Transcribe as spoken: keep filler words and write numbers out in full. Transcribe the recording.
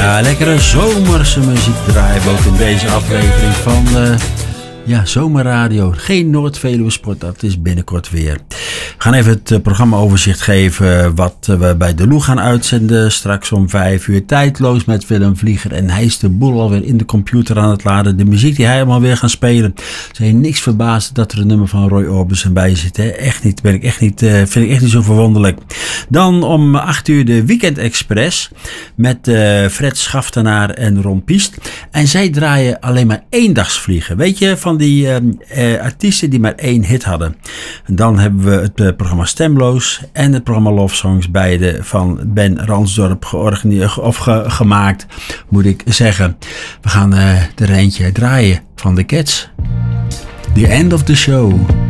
Ja, lekkere zomerse muziek draaien we ook in deze aflevering van uh, ja, Zomerradio. Geen Noord-Veluwe Sport, dat is binnenkort weer. We gaan even het uh, programmaoverzicht geven wat uh, we bij De Loo gaan uitzenden. Straks om vijf uur Tijdloos met Willem Vlieger. En hij is de boel alweer in de computer aan het laden. De muziek die hij allemaal weer gaan spelen. Zou je niks verbazen dat er een nummer van Roy Orbison bij zit. Hè? Echt niet, ben ik echt niet, uh, vind ik echt niet zo verwonderlijk. Dan om acht uur de Weekend Express met uh, Fred Schaftenaar en Ron Piest. En zij draaien alleen maar eendagsvliegen. Weet je, van die uh, uh, artiesten die maar één hit hadden. En dan hebben we het uh, programma Stemloos en het programma Love Songs, beide van Ben Ransdorp georganiseerd of ge- gemaakt, moet ik zeggen. We gaan uh, er eentje draaien van The Cats. The End of the Show.